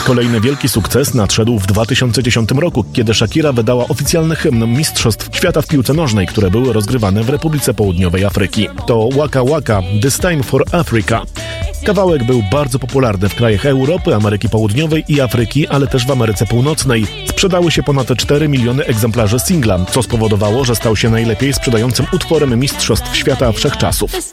Kolejny wielki sukces nadszedł w 2010 roku, kiedy Shakira wydała oficjalny hymn Mistrzostw Świata w piłce nożnej, które były rozgrywane w Republice Południowej Afryki. To Waka Waka, This Time for Africa. Kawałek był bardzo popularny w krajach Europy, Ameryki Południowej i Afryki, ale też w Ameryce Północnej. Sprzedały się ponad 4 miliony egzemplarzy singla, co spowodowało, że stał się najlepiej sprzedającym utworem Mistrzostw Świata wszechczasów.